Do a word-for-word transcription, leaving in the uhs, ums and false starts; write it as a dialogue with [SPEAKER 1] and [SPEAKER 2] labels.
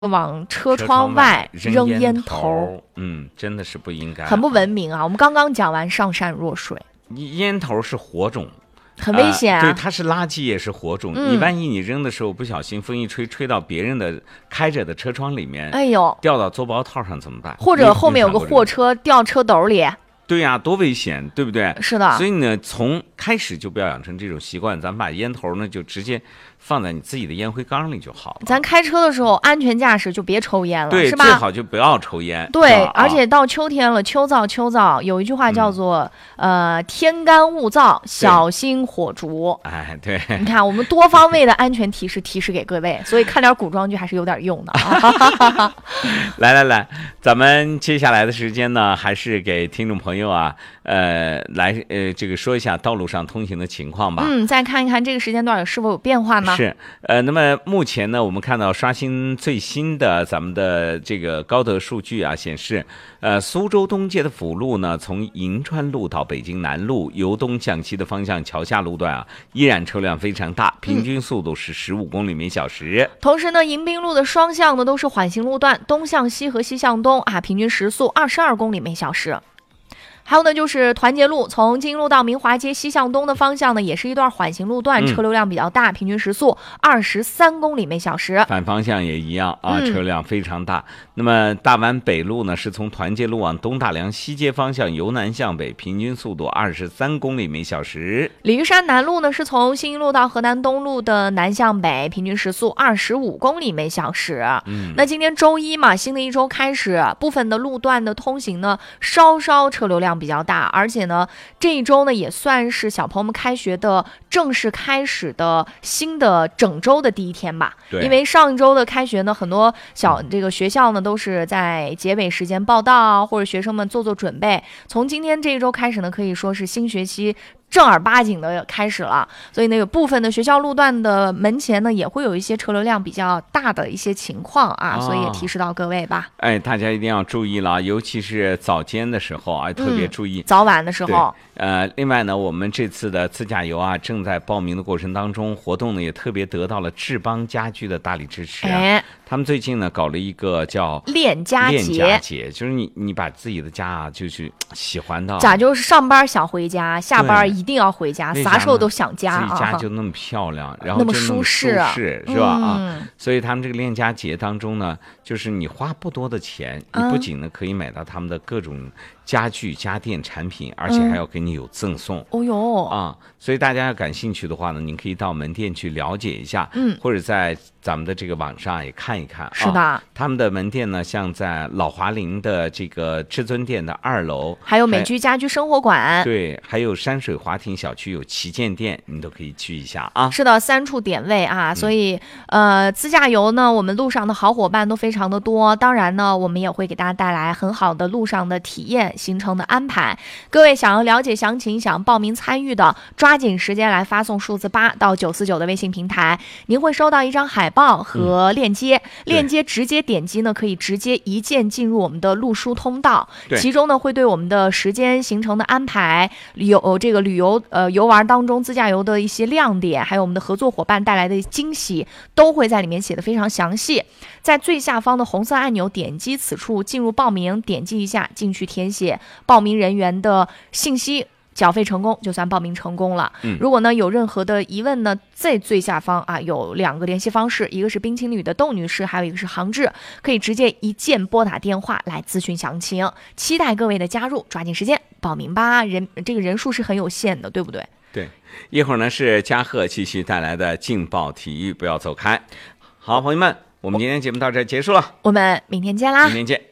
[SPEAKER 1] 往车窗外扔烟头，
[SPEAKER 2] 头嗯，真的是不应该，
[SPEAKER 1] 很不文明啊！我们刚刚讲完上善若水，
[SPEAKER 2] 烟头是火种，
[SPEAKER 1] 很危险啊！
[SPEAKER 2] 呃、对，它是垃圾也是火种、嗯。你万一你扔的时候不小心，风一吹，吹到别人的开着的车窗里面，
[SPEAKER 1] 哎呦，
[SPEAKER 2] 掉到座包套上怎么办？
[SPEAKER 1] 或者后面有个货车掉车斗里。
[SPEAKER 2] 对呀、啊，多危险，对不对？
[SPEAKER 1] 是的。
[SPEAKER 2] 所以呢，从开始就不要养成这种习惯，咱们把烟头呢就直接放在你自己的烟灰缸里就好了。
[SPEAKER 1] 咱开车的时候，安全驾驶就别抽烟了，
[SPEAKER 2] 对，
[SPEAKER 1] 是吧？
[SPEAKER 2] 最好就不要抽烟。
[SPEAKER 1] 对，而且到秋天了，秋燥秋燥，有一句话叫做、嗯、呃，天干物燥，小心火烛。
[SPEAKER 2] 哎，对，
[SPEAKER 1] 你看我们多方位的安全提示提示给各位，所以看点古装剧还是有点用的啊。
[SPEAKER 2] 来来来，咱们接下来的时间呢，还是给听众朋友啊，呃，来呃，这个说一下道路上通行的情况吧。
[SPEAKER 1] 嗯，再看一看这个时间段是否有变化呢？
[SPEAKER 2] 是，呃，那么目前呢，我们看到刷新最新的咱们的这个高德数据啊，显示，呃，苏州东街的辅路呢，从银川路到北京南路由东向西的方向桥下路段啊，依然车辆非常大，平均速度是十五公里每小时。
[SPEAKER 1] 嗯、同时呢，迎宾路的双向呢都是缓行路段，东向西和西向东啊，平均时速二十二公里每小时。还有呢，就是团结路从金路到明华街西向东的方向呢，也是一段缓行路段，车流量比较大，嗯、平均时速二十三公里每小时。
[SPEAKER 2] 反方向也一样啊，车辆非常大。嗯、那么大湾北路呢，是从团结路往东大梁西街方向由南向北，平均速度二十三公里每小时。
[SPEAKER 1] 鲤鱼山南路呢，是从新一路到河南东路的南向北，平均时速二十五公里每小时。嗯，那今天周一嘛，新的一周开始，部分的路段的通行呢，稍稍车流量比较大，而且呢，这一周呢也算是小朋友们开学的正式开始的新的整周的第一天吧。
[SPEAKER 2] 对，
[SPEAKER 1] 因为上一周的开学呢，很多小这个学校呢都是在结尾时间报到，或者学生们做做准备。从今天这一周开始呢，可以说是新学期正儿八经的开始了，所以呢，有部分的学校路段的门前呢，也会有一些车流量比较大的一些情况啊，哦、所以也提示到各位吧。
[SPEAKER 2] 哎，大家一定要注意了，尤其是早间的时候啊，特别注意。
[SPEAKER 1] 嗯、早晚的时候。
[SPEAKER 2] 呃，另外呢，我们这次的自驾游啊，正在报名的过程当中，活动呢也特别得到了志邦家居的大力支持啊。
[SPEAKER 1] 哎，
[SPEAKER 2] 他们最近呢搞了一个叫
[SPEAKER 1] 恋家节，
[SPEAKER 2] 恋家节就是你你把自己的家啊，就是喜欢到
[SPEAKER 1] 咋就是上班想回家，下班一定要回家，啥时候都想家啊。
[SPEAKER 2] 自己家就那么漂亮，然后
[SPEAKER 1] 那么
[SPEAKER 2] 舒
[SPEAKER 1] 适，
[SPEAKER 2] 是吧？
[SPEAKER 1] 嗯、
[SPEAKER 2] 啊，所以他们这个恋家节当中呢，就是你花不多的钱，
[SPEAKER 1] 嗯、
[SPEAKER 2] 你不仅呢可以买到他们的各种家具家电产品，而且还要给你有赠送。
[SPEAKER 1] 嗯、哦哟
[SPEAKER 2] 啊，所以大家要感兴趣的话呢，您可以到门店去了解一下，
[SPEAKER 1] 嗯，
[SPEAKER 2] 或者在咱们的这个网上也看一看。
[SPEAKER 1] 是的，
[SPEAKER 2] 啊、他们的门店呢，像在老华林的这个至尊店的二楼，
[SPEAKER 1] 还有美居家居生活馆，
[SPEAKER 2] 对，还有山水华庭小区有旗舰店，你都可以去一下啊。
[SPEAKER 1] 是的，三处点位啊，所以、嗯、呃，自驾游呢，我们路上的好伙伴都非常的多，当然呢，我们也会给大家带来很好的路上的体验、行程的安排。各位想要了解详情、想报名参与的，抓紧时间来发送数字八到九四九的微信平台，您会收到一张海报和链接，嗯、链接直接点击呢，可以直接一键进入我们的路书通道，其中呢会对我们的时间、行程的安排、有这个旅游呃游玩当中自驾游的一些亮点，还有我们的合作伙伴带来的惊喜，都会在里面写的非常详细。在最下方的红色按钮点击此处进入报名，点击一下进去填写报名人员的信息，缴费成功就算报名成功了。
[SPEAKER 2] 嗯、
[SPEAKER 1] 如果呢有任何的疑问呢，在最下方啊有两个联系方式，一个是冰淇淋旅的窦女士，还有一个是杭志，可以直接一键拨打电话来咨询详情。期待各位的加入，抓紧时间报名吧，人这个人数是很有限的，对不对？
[SPEAKER 2] 对，一会儿呢是嘉贺继续带来的劲爆体育，不要走开。好，朋友们，我们今天节目到这儿结束了，
[SPEAKER 1] 我们明天见啦，
[SPEAKER 2] 明天见。